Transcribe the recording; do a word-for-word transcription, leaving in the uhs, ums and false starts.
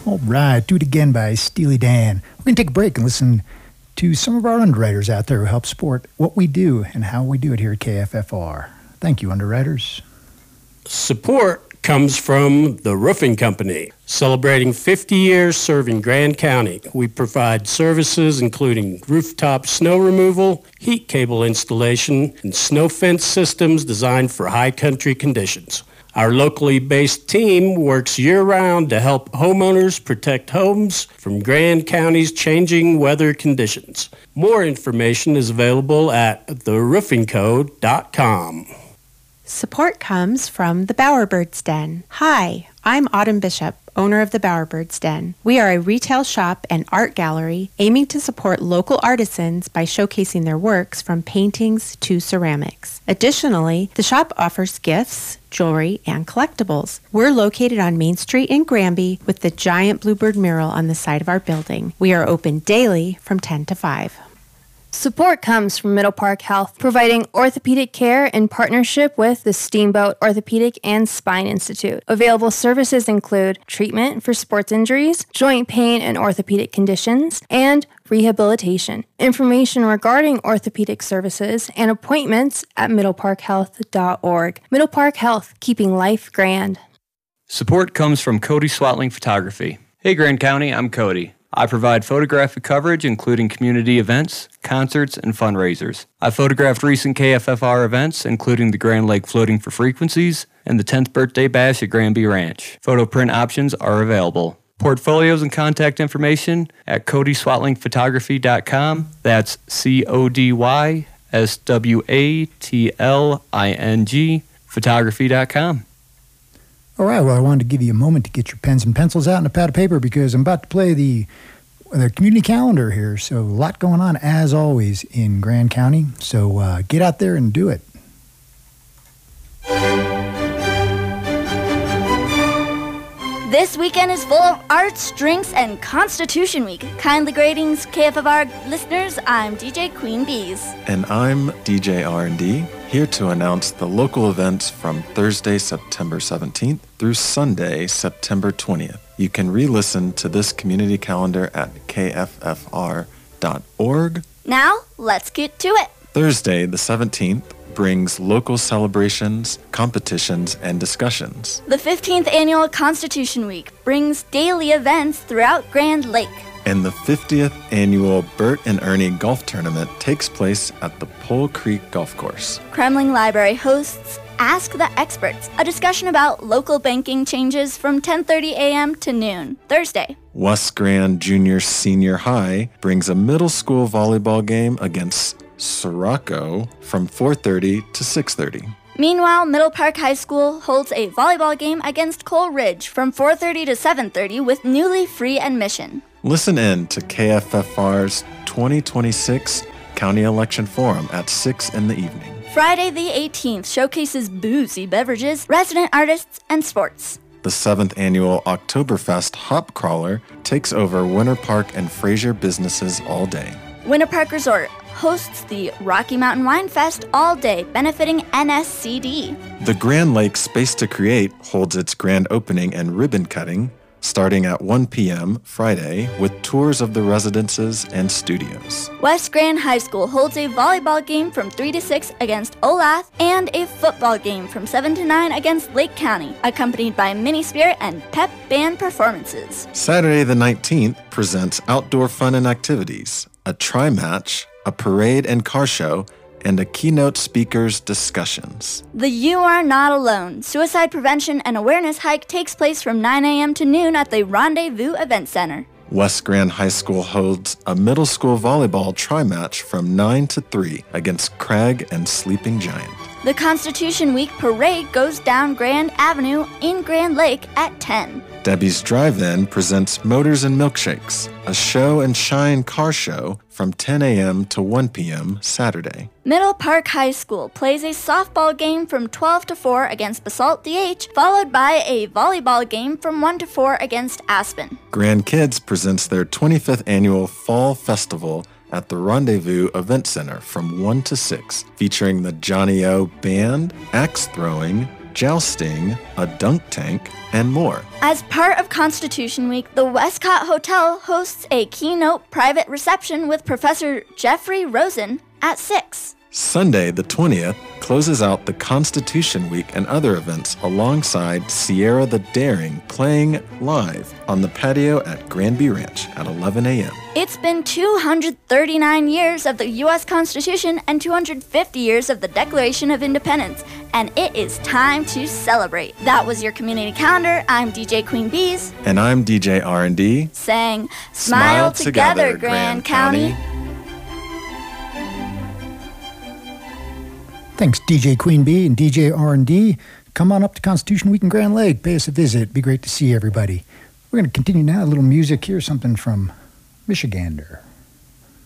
All right, Do It Again by Steely Dan. We're going to take a break and listen to some of our underwriters out there who help support what we do and how we do it here at K F F R. Thank you, underwriters. Support comes from the Roofing Company, celebrating fifty years serving Grand County. We provide services including rooftop snow removal, heat cable installation, and snow fence systems designed for high country conditions. Our locally based team works year-round to help homeowners protect homes from Grand County's changing weather conditions. More information is available at the roofing co dot com. Support comes from the Bowerbirds Den. Hi, I'm Autumn Bishop, owner of the Bowerbirds Den. We are a retail shop and art gallery aiming to support local artisans by showcasing their works from paintings to ceramics. Additionally, the shop offers gifts, jewelry, and collectibles. We're located on Main Street in Granby with the giant bluebird mural on the side of our building. We are open daily from ten to five. Support comes from Middle Park Health, providing orthopedic care in partnership with the Steamboat Orthopedic and Spine Institute. Available services include treatment for sports injuries, joint pain and orthopedic conditions, and rehabilitation. Information regarding orthopedic services and appointments at middle park health dot org. Middle Park Health, keeping life grand. Support comes from Cody Swatling Photography. Hey Grand County, I'm Cody. I provide photographic coverage including community events, concerts, and fundraisers. I photographed recent K F F R events including the Grand Lake Floating for Frequencies and the tenth Birthday Bash at Granby Ranch. Photo print options are available. Portfolios and contact information at cody swatling photography dot com. That's C O D Y S W A T L I N G photography dot com. All right, well, I wanted to give you a moment to get your pens and pencils out and a pad of paper because I'm about to play the, the community calendar here. So a lot going on, as always, in Grand County. So uh, get out there and do it. This weekend is full of arts, drinks, and Constitution Week. Kindly greetings, K F F R listeners. I'm D J Queen Bees. And I'm D J R and D, here to announce the local events from Thursday, September seventeenth through Sunday, September twentieth. You can re-listen to this community calendar at K F F R dot org. Now, let's get to it. Thursday, the seventeenth, brings local celebrations, competitions, and discussions. The fifteenth Annual Constitution Week brings daily events throughout Grand Lake. And the fiftieth Annual Bert and Ernie Golf Tournament takes place at the Pole Creek Golf Course. Kremling Library hosts Ask the Experts, a discussion about local banking changes from ten thirty a.m. to noon, Thursday. West Grand Junior Senior High brings a middle school volleyball game against Sirocco from four thirty to six thirty. Meanwhile, Middle Park High School holds a volleyball game against Cole Ridge from four thirty to seven thirty with newly free admission. Listen in to K F F R's twenty twenty-six County Election Forum at six in the evening. Friday the eighteenth showcases boozy beverages, resident artists, and sports. The seventh Annual Oktoberfest Hop Crawler takes over Winter Park and Fraser businesses all day. Winter Park Resort hosts the Rocky Mountain Wine Fest all day, benefiting N S C D. The Grand Lake Space to Create holds its grand opening and ribbon cutting starting at one p.m. Friday with tours of the residences and studios. West Grand High School holds a volleyball game from three to six against Olathe and a football game from seven to nine against Lake County, accompanied by Mini Spirit and pep band performances. Saturday the nineteenth presents outdoor fun and activities, a tri-match, a parade and car show, and a keynote speaker's discussions. The You Are Not Alone Suicide Prevention and Awareness Hike takes place from nine a.m. to noon at the Rendezvous Event Center. West Grand High School holds a middle school volleyball tri-match from nine to three against Craig and Sleeping Giant. The Constitution Week Parade goes down Grand Avenue in Grand Lake at ten. Debbie's Drive-In presents Motors and Milkshakes, a show and shine car show from ten a.m. to one p.m. Saturday. Middle Park High School plays a softball game from twelve to four against Basalt D H, followed by a volleyball game from one to four against Aspen. Grand Kids presents their twenty-fifth Annual Fall Festival at the Rendezvous Event Center from one to six, featuring the Johnny O Band, axe throwing, jousting, a dunk tank, and more. As part of Constitution Week, the Westcott Hotel hosts a keynote private reception with Professor Jeffrey Rosen at six. Sunday, the twentieth, closes out the Constitution Week and other events alongside Sierra the Daring playing live on the patio at Granby Ranch at eleven a.m. It's been two hundred thirty-nine years of the U S Constitution and two hundred fifty years of the Declaration of Independence, and it is time to celebrate. That was your community calendar. I'm D J Queen Bees. And I'm D J R and D. Saying, smile, smile together, together, Grand County. County. Thanks, D J Queen Bee and D J R and D. Come on up to Constitution Week in Grand Lake. Pay us a visit. It'd be great to see everybody. We're going to continue now. A little music here, something from Michigander.